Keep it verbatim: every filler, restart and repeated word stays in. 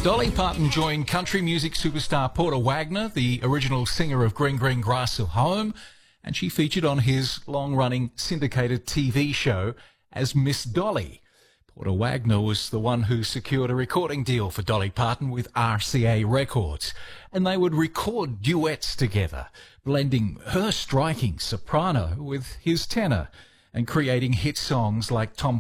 Dolly Parton joined country music superstar Porter Wagoner, the original singer of Green Green Grass of Home, and she featured on his long-running syndicated T V show as Miss Dolly. Porter Wagoner was the one who secured a recording deal for Dolly Parton with R C A Records, and they would record duets together, blending her striking soprano with his tenor and creating hit songs like Tom